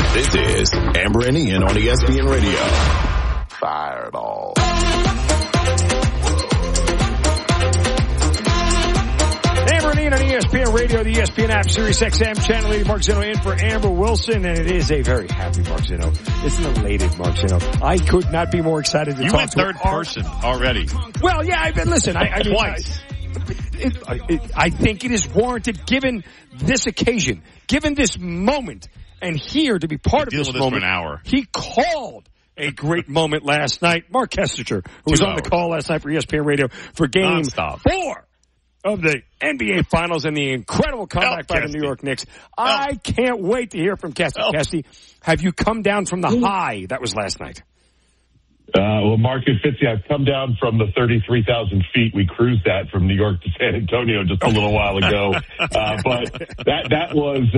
This is Amber and Ian on ESPN Radio. Fireball. Amber and Ian on ESPN Radio, the ESPN app, Sirius XM, Channel 80. Mark Zinno in for Amber Wilson, and it is a very happy Mark Zinno. It's an elated Mark Zinno. I could not be more excited to talk to You went third person already. Well, yeah, listen, I mean, twice. I think it is warranted given this occasion, given this moment, and here to be part of this moment. For an hour. He called a great moment last night. Mark Kessinger, who was on the call last night for ESPN Radio for Game 4 of the NBA Finals and the incredible comeback by the New York Knicks. I can't wait to hear from Kesty. Kesty, have you come down from the high that was last night? Well, Marcus Fitzy, I've come down from the 33,000 feet. We cruised that from New York to San Antonio just a little while ago. But that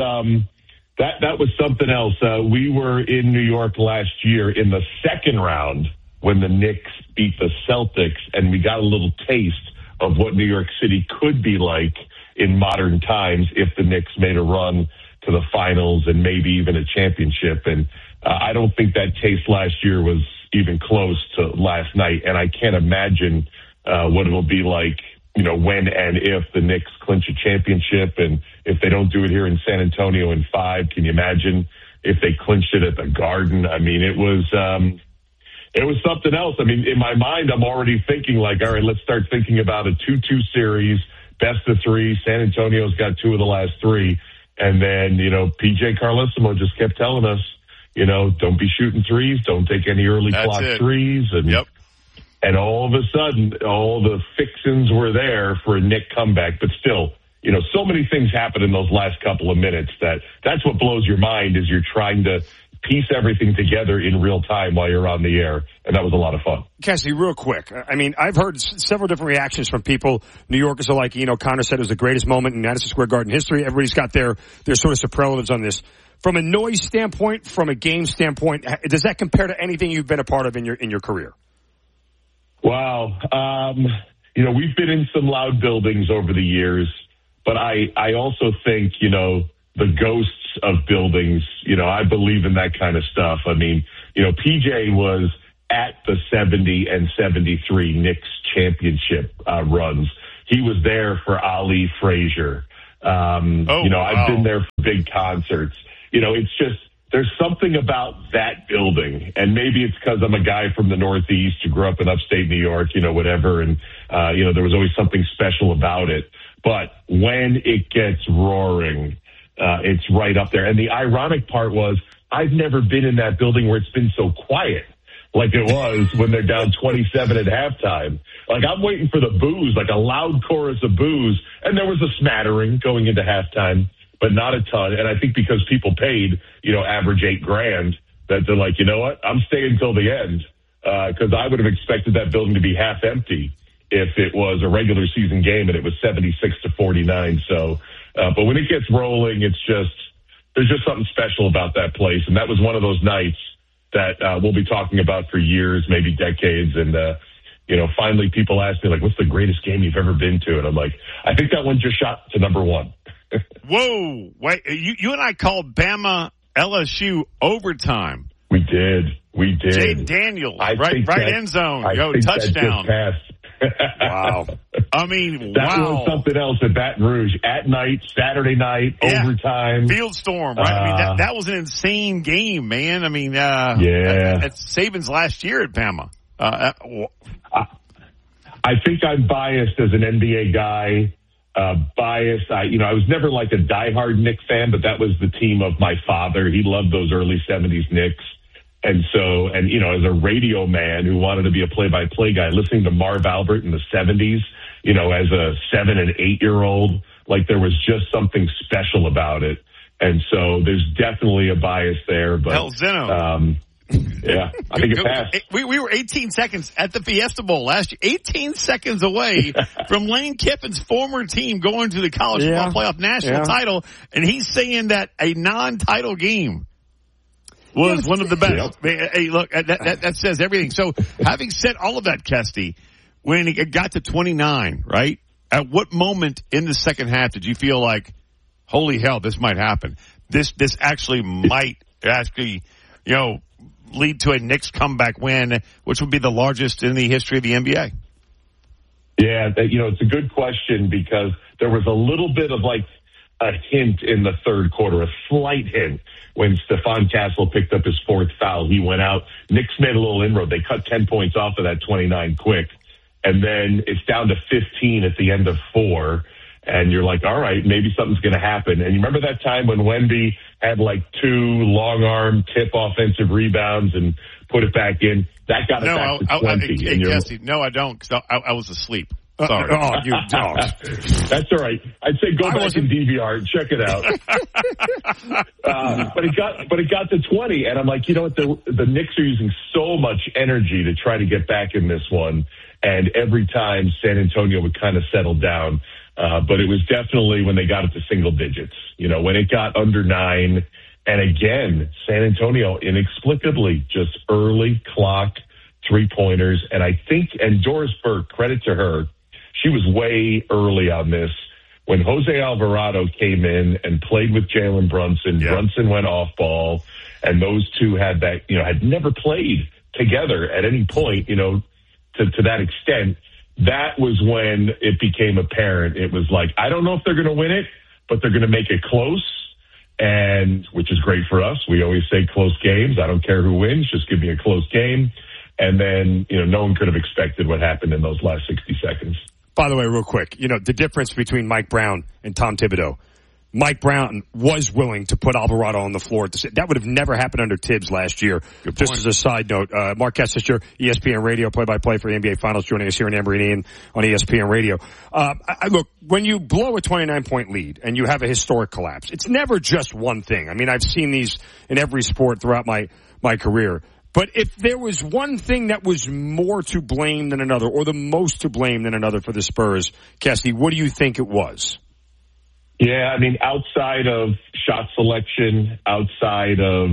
was something else. We were in New York last year in the second round when the Knicks beat the Celtics, and we got a little taste of what New York City could be like in modern times if the Knicks made a run to the finals and maybe even a championship. And I don't think that taste last year was even close to last night. And I can't imagine what it'll be like, you know, when and if the Knicks clinch a championship. And if they don't do it here in San Antonio in 5, can you imagine if they clinched it at the Garden? I mean, it was something else. I mean, in my mind, I'm already thinking like, all right, let's start thinking about a 2-2 series, best of 3. San Antonio's got 2 of the last 3. And then, you know, PJ Carlesimo just kept telling us, you know, don't be shooting threes. Don't take any early clock threes. And all of a sudden, all the fixings were there for a Knick comeback. But still, you know, so many things happen in those last couple of minutes that's what blows your mind is you're trying to piece everything together in real time while you're on the air. And that was a lot of fun. Cassie, real quick. I mean, I've heard several different reactions from people. New Yorkers are like, you know, Connor said it was the greatest moment in Madison Square Garden history. Everybody's got their sort of superlatives on this. From a noise standpoint, from a game standpoint, does that compare to anything you've been a part of in your career? Wow. You know, we've been in some loud buildings over the years, but I also think, you know, the ghosts of buildings, you know, I believe in that kind of stuff. I mean, you know, PJ was at the 70 and 73 Knicks championship runs. He was there for Ali Frazier. You know, I've been there for big concerts. You know, it's just, there's something about that building, and maybe it's because I'm a guy from the Northeast who grew up in upstate New York, you know, whatever, and, you know, there was always something special about it. But when it gets roaring, it's right up there. And the ironic part was, I've never been in that building where it's been so quiet like it was when they're down 27 at halftime. Like, I'm waiting for the boos, like a loud chorus of boos, and there was a smattering going into halftime, but not a ton. And I think because people paid, you know, average $8,000, that they're like, you know what, I'm staying till the end, because I would have expected that building to be half empty if it was a regular season game and it was 76-49. So, but when it gets rolling, it's just, there's just something special about that place. And that was one of those nights that we'll be talking about for years, maybe decades. And, you know, finally people ask me, like, what's the greatest game you've ever been to? And I'm like, I think that one just shot to number 1. Whoa. Wait, you and I called Bama LSU overtime. We did. Jaden Daniels, right end zone. Touchdown. Wow. I mean, that was something else at Baton Rouge. At night, Saturday night, overtime. Field storm, right? I mean, that was an insane game, man. I mean, that's Saban's last year at Bama. I think I'm biased as an NBA guy. I was never like a diehard Knicks fan, but that was the team of my father. He loved those early 70s Knicks. And so, you know, as a radio man who wanted to be a play-by-play guy, listening to Marv Albert in the 70s, you know, as a 7 and 8-year-old, like there was just something special about it. And so there's definitely a bias there. But, yeah, I think it passed. We were 18 seconds at the Fiesta Bowl last year, 18 seconds away from Lane Kiffin's former team going to the college football playoff national title, and he's saying that a non-title game was one of the best. Yep. Hey, look, that says everything. So, having said all of that, Kesty, when it got to 29, right? At what moment in the second half did you feel like, holy hell, this might happen? This actually might actually, lead to a Knicks comeback win, which would be the largest in the history of the NBA? Yeah, it's a good question because there was a little bit of like a hint in the third quarter, a slight hint when Stephon Castle picked up his fourth foul. He went out. Knicks made a little inroad. They cut 10 points off of that 29 quick. And then it's down to 15 at the end of 4. And you're like, all right, maybe something's going to happen. And you remember that time when Wemby had like 2 long-arm tip offensive rebounds and put it back in? That got it back to 20. Jesse, no, I don't, because I was asleep. Sorry. You don't. That's all right. I'd say go back and DVR and check it out. But it got to 20, and I'm like, you know what? The Knicks are using so much energy to try to get back in this one, and every time San Antonio would kind of settle down. But it was definitely when they got it to single digits. When it got under 9, and again, San Antonio inexplicably just early clock 3-pointers, and I think, and Doris Burke, credit to her. She was way early on this. When Jose Alvarado came in and played with Jalen Brunson, Brunson went off ball, and those two had that, had never played together at any point, to that extent. That was when it became apparent. It was like, I don't know if they're going to win it, but they're going to make it close, and which is great for us. We always say close games. I don't care who wins. Just give me a close game. And then, no one could have expected what happened in those last 60 seconds. By the way, real quick, the difference between Mike Brown and Tom Thibodeau. Mike Brown was willing to put Alvarado on the floor. That would have never happened under Tibbs last year. Just as a side note, Mark Kessinger, ESPN Radio, play-by-play for the NBA Finals, joining us here in Amber and Ian on ESPN Radio. Look, when you blow a 29-point lead and you have a historic collapse, it's never just one thing. I mean, I've seen these in every sport throughout my career. But if there was one thing that was more to blame than another, or the most to blame than another for the Spurs, Kessie, what do you think it was? Yeah, I mean, outside of shot selection, outside of,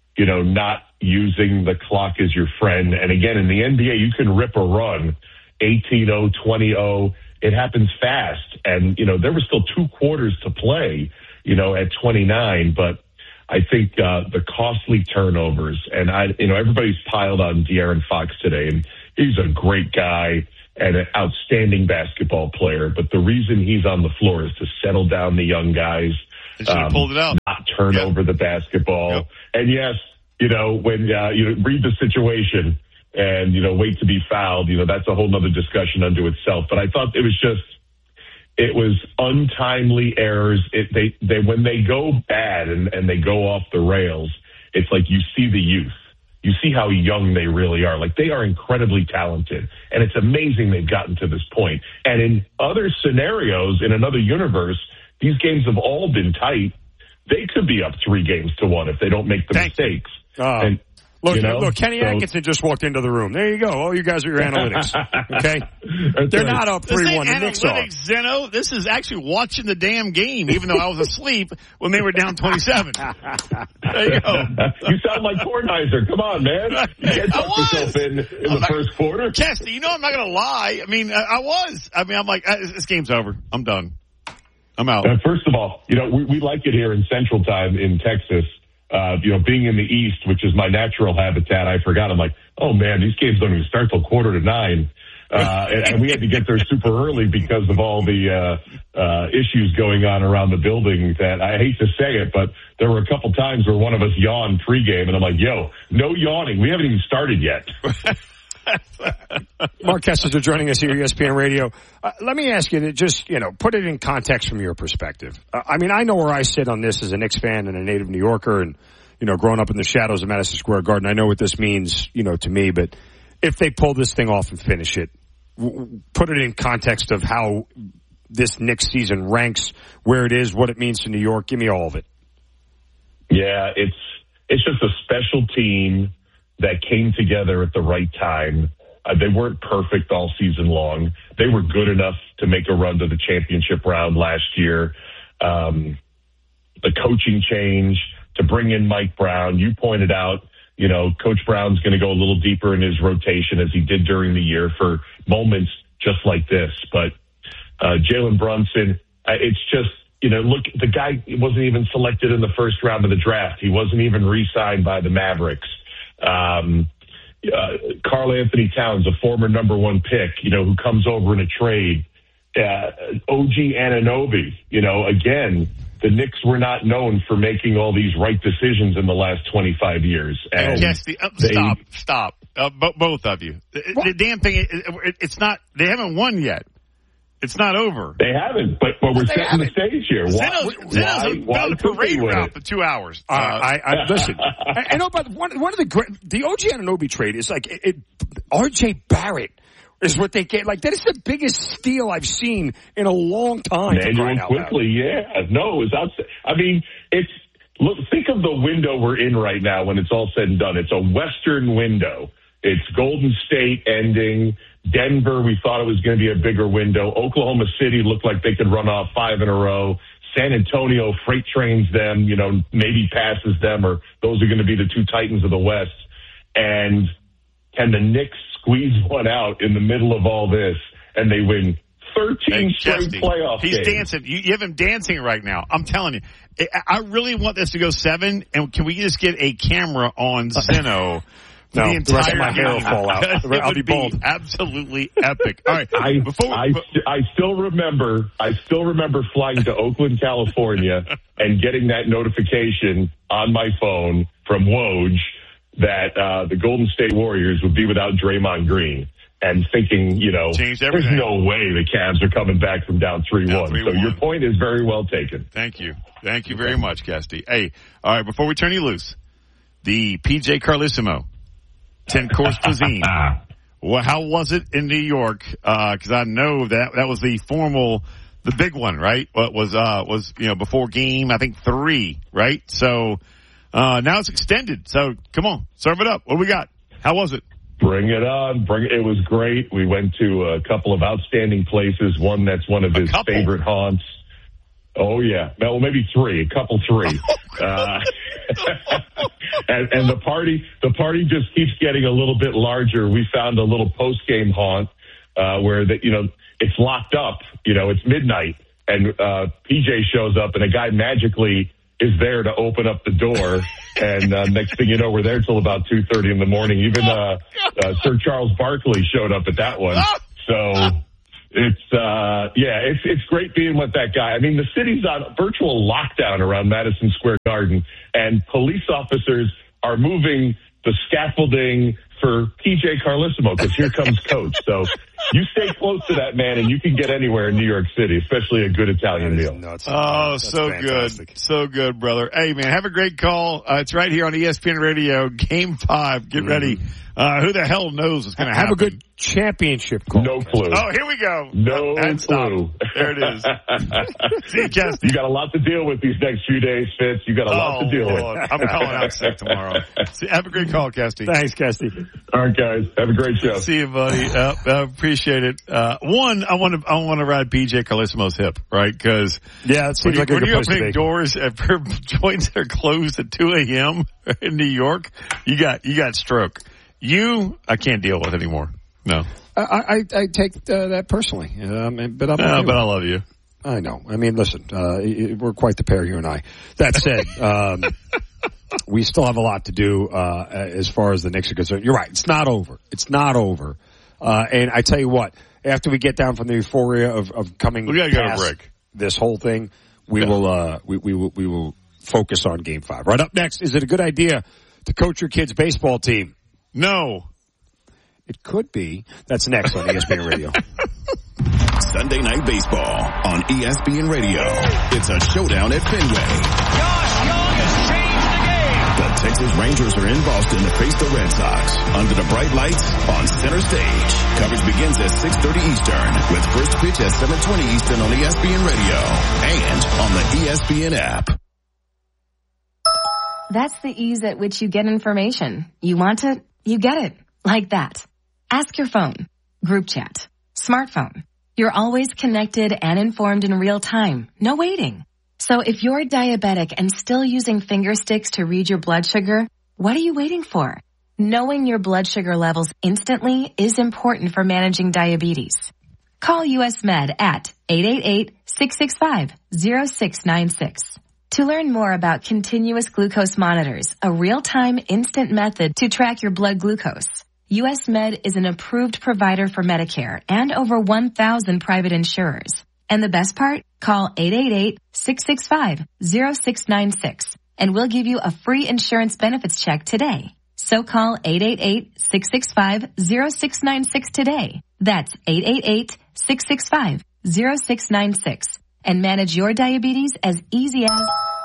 not using the clock as your friend. And again, in the NBA, you can rip a run 18-0, 20-0. It happens fast. And, there were still 2 quarters to play, at 29. But I think the costly turnovers, and everybody's piled on De'Aaron Fox today, and he's a great guy and an outstanding basketball player. But the reason he's on the floor is to settle down the young guys, pulled it out, not turn over the basketball. Yep. And yes, when you read the situation and wait to be fouled, that's a whole nother discussion unto itself. But I thought it was untimely errors. They when they go bad and they go off the rails, it's like you see the youth. You see how young they really are. Like, they are incredibly talented, and it's amazing they've gotten to this point. And in other scenarios, in another universe, these games have all been tight. They could be up 3-1 if they don't make the mistakes. Look, Kenny Atkinson just walked into the room. There you go. Oh, you guys are your analytics. Okay? They're not up 3-1. The Knicks are. Zeno, this is actually watching the damn game, even though I was asleep when they were down 27. There you go. You sound like Kornheiser. Come on, man. You can't talk yourself in the first quarter. Kessie, I'm not going to lie. I mean, I was. I mean, I'm like, this game's over. I'm done. I'm out. First of all, we like it here in Central Time in Texas. Being in the East, which is my natural habitat, I forgot. I'm like, oh man, these games don't even start till 8:45. And we had to get there super early because of all the issues going on around the building that I hate to say it, but there were a couple times where one of us yawned pregame, and I'm like, yo, no yawning. We haven't even started yet. Mark Kessinger joining us here at ESPN Radio. Let me ask you to just, put it in context from your perspective. I mean, I know where I sit on this as a Knicks fan and a native New Yorker and, growing up in the shadows of Madison Square Garden. I know what this means, to me, but if they pull this thing off and finish it, put it in context of how this Knicks season ranks, where it is, what it means to New York. Give me all of it. Yeah, it's just a special team that came together at the right time. They weren't perfect all season long. They were good enough to make a run to the championship round last year. The coaching change to bring in Mike Brown, you pointed out, Coach Brown's going to go a little deeper in his rotation as he did during the year for moments just like this. But Jalen Brunson, it's just look, the guy wasn't even selected in the first round of the draft. He wasn't even re-signed by the Mavericks. Karl Anthony Towns, a former number 1 pick, who comes over in a trade. OG Anunoby, again, the Knicks were not known for making all these right decisions in the last 25 years. And stop. Both of you. The damn thing, it's not, they haven't won yet. It's not over. They haven't, but we're setting the stage here. Why about a parade route for 2 hours. Listen, I know about one of the great, the OG Anunoby trade is like, RJ Barrett is what they get. Like, that is the biggest steal I've seen in a long time. Manuel quickly, yeah. No, it was outside. I mean, look, think of the window we're in right now when it's all said and done. It's a Western window. It's Golden State ending. Denver, we thought it was going to be a bigger window. Oklahoma City looked like they could run off 5 in a row. San Antonio freight trains them, maybe passes them, or those are going to be the 2 Titans of the West. And can the Knicks squeeze one out in the middle of all this, and they win 13 straight playoff games? He's dancing. You have him dancing right now. I'm telling you. I really want this to go 7, and can we just get a camera on Zeno? No, the rest of my hair will fall out. I'll be bald. Absolutely epic. All right. I still remember flying to Oakland, California, and getting that notification on my phone from Woj that the Golden State Warriors would be without Draymond Green, and thinking, there's no way the Cavs are coming back from down 3-1. So your point is very well taken. Thank you. Thank you very much, Casty. Hey, all right, before we turn you loose, the PJ Carlesimo 10-course cuisine. Well, how was it in New York? Because I know that was the big one, right? What was before game, I think 3, right? So now it's extended. So come on, serve it up. What do we got? How was it? Bring it on. It was great. We went to a couple of outstanding places. One that's one of his favorite haunts. Oh yeah, well maybe 3, a couple 3. And the party just keeps getting a little bit larger. We found a little post game haunt where it's locked up. It's midnight, and PJ shows up, and a guy magically is there to open up the door. And next thing you know, we're there till about 2:30 in the morning. Even Sir Charles Barkley showed up at that one. So it's great being with that guy. I mean, the city's on virtual lockdown around Madison Square Garden, and police officers are moving the scaffolding for PJ Carlesimo because here comes Coach. So you stay close to that man, and you can get anywhere in New York City, especially a good Italian meal. That's so fantastic. Good. So good, brother. Hey, man, have a great call. It's right here on ESPN Radio, Game 5. Get ready. Who the hell knows what's going to happen? Have a good championship call. No clue. Oh, here we go. No clue. There it is. See you, Casty. You got a lot to deal with these next few days, Fitz. You got a lot to deal with. I'm calling out sick tomorrow. Have a great call, Casty. Thanks, Casty. All right, guys. Have a great show. See you, buddy. I appreciate it. One, I want to ride PJ Carlesimo's hip, right? Because it seems like a good place to be. When you're opening doors for joints that are closed at 2 a.m. in New York, you got stroke. I can't deal with anymore. No. I take that personally. But I love you. I know. I mean, listen, we're quite the pair, you and I. That said, we still have a lot to do as far as the Knicks are concerned. You're right. It's not over. It's not over. And I tell you what, after we get down from the euphoria of coming past this whole thing, we will focus on Game 5. Right up next, is it a good idea to coach your kid's baseball team? No. It could be. That's next on ESPN Radio. Sunday Night Baseball on ESPN Radio. It's a showdown at Fenway. Josh Young has changed the game. The Texas Rangers are in Boston to face the Red Sox under the bright lights on center stage. Coverage begins at 6:30 Eastern with first pitch at 7:20 Eastern on ESPN Radio and on the ESPN app. That's the ease at which you get information. You want it, you get it. Like that. Ask your phone. Group chat. Smartphone. You're always connected and informed in real time. No waiting. So if you're diabetic and still using finger sticks to read your blood sugar, what are you waiting for? Knowing your blood sugar levels instantly is important for managing diabetes. Call US Med at 888-665-0696. To learn more about continuous glucose monitors, a real-time instant method to track your blood glucose, US Med is an approved provider for Medicare and over 1,000 private insurers. And the best part? Call 888-665-0696 and we'll give you a free insurance benefits check today. So call 888-665-0696 today. That's 888-665-0696 and manage your diabetes as easy as...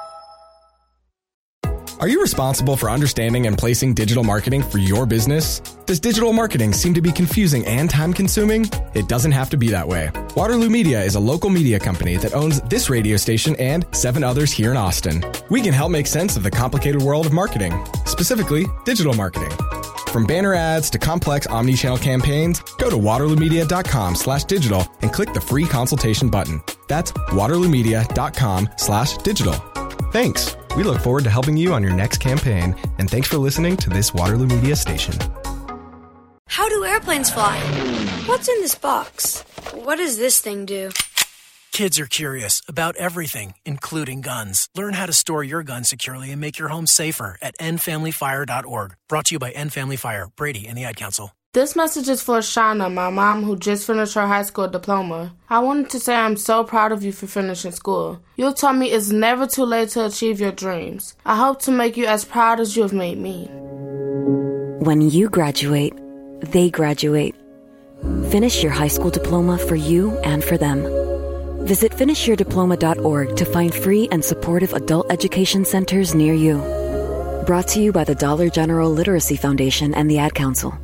Are you responsible for understanding and placing digital marketing for your business? Does digital marketing seem to be confusing and time-consuming? It doesn't have to be that way. Waterloo Media is a local media company that owns this radio station and 7 others here in Austin. We can help make sense of the complicated world of marketing, specifically digital marketing. From banner ads to complex omni-channel campaigns, go to waterloomedia.com/digital and click the free consultation button. That's waterloomedia.com/digital. Thanks. We look forward to helping you on your next campaign, and thanks for listening to this Waterloo Media station. How do airplanes fly? What's in this box? What does this thing do? Kids are curious about everything, including guns. Learn how to store your gun securely and make your home safer at endfamilyfire.org. Brought to you by End Family Fire, Brady, and the Ad Council. This message is for Shauna, my mom who just finished her high school diploma. I wanted to say I'm so proud of you for finishing school. You taught me it's never too late to achieve your dreams. I hope to make you as proud as you have made me. When you graduate, they graduate. Finish your high school diploma for you and for them. Visit finishyourdiploma.org to find free and supportive adult education centers near you. Brought to you by the Dollar General Literacy Foundation and the Ad Council.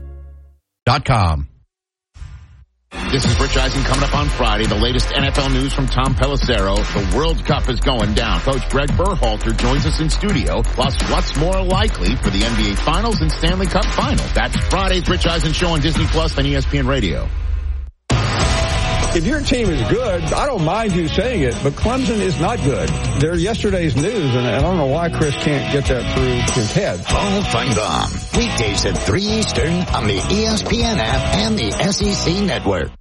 This is Rich Eisen coming up on Friday. The latest NFL news from Tom Pelissero. The World Cup is going down. Coach Greg Berhalter joins us in studio. Plus, what's more likely for the NBA Finals and Stanley Cup Final? That's Friday's Rich Eisen show on Disney Plus and ESPN Radio. If your team is good, I don't mind you saying it, but Clemson is not good. They're yesterday's news, and I don't know why Chris can't get that through his head. Paul Feinbaum, weekdays at 3 Eastern on the ESPN app and the SEC Network.